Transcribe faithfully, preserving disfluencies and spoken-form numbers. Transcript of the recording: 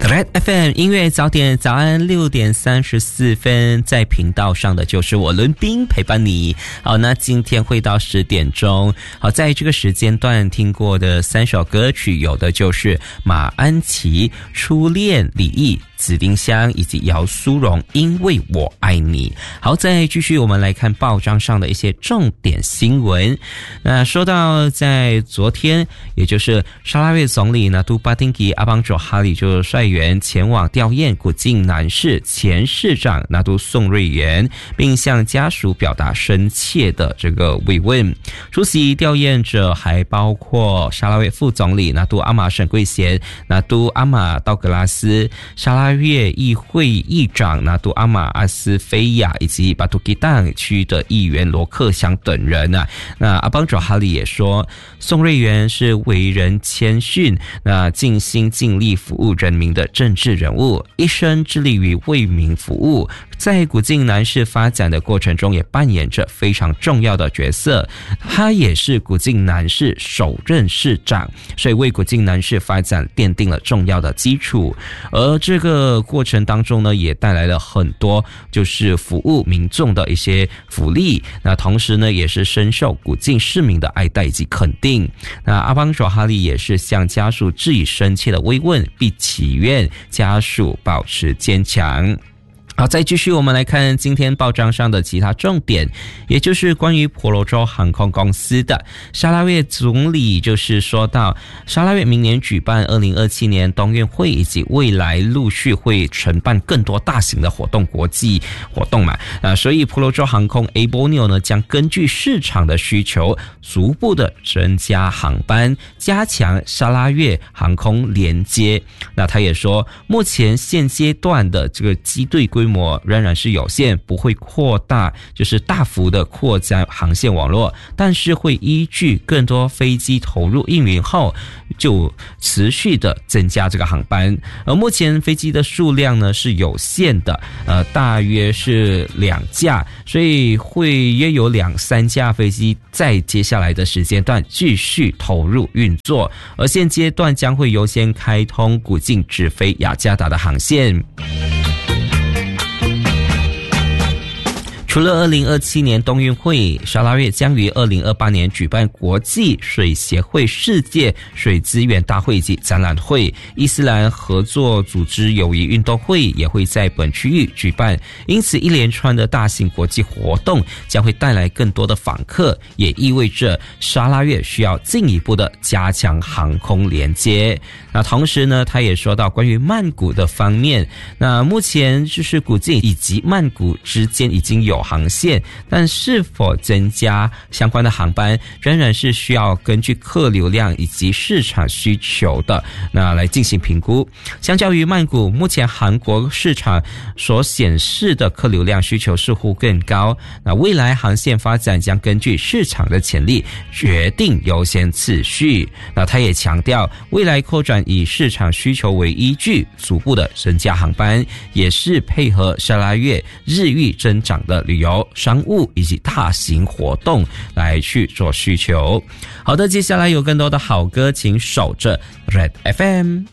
Red F M 音乐早点早安六点三十四分，在频道上的就是我伦宾陪伴你。好，那今天会到十点钟。好，在这个时间段听过的三首歌曲，有的就是马安琪、初恋、李毅、紫丁香以及姚苏蓉因为我爱你。好，再继续我们来看报章上的一些重点新闻。那说到在昨天，也就是沙拉越总理拿督巴丁吉阿邦佐哈里就率员前往吊唁古晋南市前市长拿督宋瑞元，并向家属表达深切的这个慰问。出席吊唁者还包括沙拉越副总理拿督阿玛沈贵贤、拿督阿玛道格拉斯、沙拉越议会议长拿督阿玛阿斯菲亚以及巴图吉当区的议员罗克祥等人啊。那阿邦佐哈里也说，宋瑞元是为人谦逊，那尽心尽力服务人民的政治人物，一生致力于为民服务，在古晋南市发展的过程中也扮演着非常重要的角色。他也是古晋南市首任市长，所以为古晋南市发展奠定了重要的基础。而这个过程当中呢，也带来了很多就是服务民众的一些福利，那同时呢，也是深受古晋市民的爱戴以及肯定。那阿邦佐哈里也是向家属致以深切的慰问，并祈愿家属保持坚强。好，再继续我们来看今天报章上的其他重点，也就是关于婆罗洲航空公司的。沙拉越总理就是说到，沙拉越明年举办二零二七年冬运会，以及未来陆续会承办更多大型的活动，国际活动嘛，啊，所以婆罗洲航空 A Borneo 呢将根据市场的需求，逐步的增加航班，加强沙拉越航空连接。那他也说，目前现阶段的这个机队规模仍然是有限，不会扩大，就是大幅的扩展航线网络，但是会依据更多飞机投入运营后，就持续的增加这个航班。而目前飞机的数量呢是有限的，呃，大约是两架，所以会约有两三架飞机在接下来的时间段继续投入运作，而现阶段将会优先开通古晋直飞雅加达的航线。除了二零二七年冬运会，沙拉越将于二零二八年举办国际水协会世界水资源大会及展览会，伊斯兰合作组织友谊运动会也会在本区域举办，因此一连串的大型国际活动将会带来更多的访客，也意味着沙拉越需要进一步的加强航空连接。那同时呢，他也说到关于曼谷的方面，那目前就是古晋以及曼谷之间已经有航线，但是否增加相关的航班仍然是需要根据客流量以及市场需求的那来进行评估。相较于曼谷，目前韩国市场所显示的客流量需求似乎更高，那未来航线发展将根据市场的潜力决定优先次序。那他也强调，未来扩展以市场需求为依据，逐步的增加航班，也是配合沙拉越日益增长的旅游、商务以及大型活动来去做需求。好的，接下来有更多的好歌，请守着 Red F M。